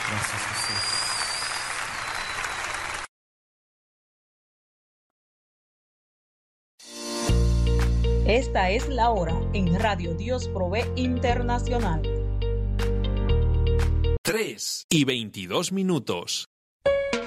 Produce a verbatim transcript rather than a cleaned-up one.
Gracias, Jesús. Esta es la hora en Radio Dios Provee Internacional. tres y veintidós minutos.